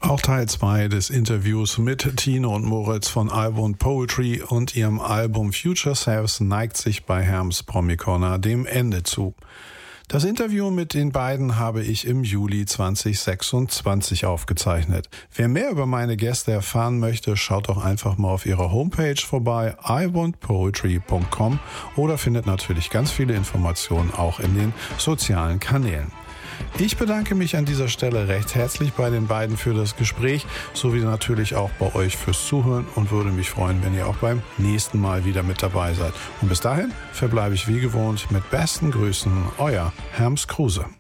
Auch Teil 2 des Interviews mit Tine und Moritz von I Want Poetry und ihrem Album Future Selves neigt sich bei Herms Promi Corner dem Ende zu. Das Interview mit den beiden habe ich im Juli 2026 aufgezeichnet. Wer mehr über meine Gäste erfahren möchte, schaut doch einfach mal auf ihrer Homepage vorbei, iwantpoetry.com, oder findet natürlich ganz viele Informationen auch in den sozialen Kanälen. Ich bedanke mich an dieser Stelle recht herzlich bei den beiden für das Gespräch, sowie natürlich auch bei euch fürs Zuhören und würde mich freuen, wenn ihr auch beim nächsten Mal wieder mit dabei seid. Und bis dahin verbleibe ich wie gewohnt mit besten Grüßen, euer Herms Kruse.